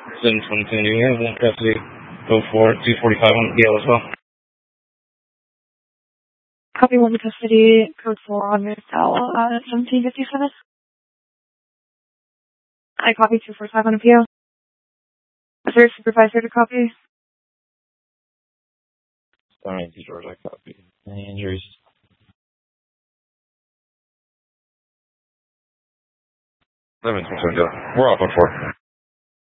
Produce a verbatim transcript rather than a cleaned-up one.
seven twenty-two, do you have one custody? Go for it, two forty-five on Gale as well. Copy one custody, code four on your cell, uh, seventeen fifty-seven. I copy two forty-five on appeal. Is there a supervisor to copy? Alright, George, I copy. Any injuries? seven twenty-two, we're off on four.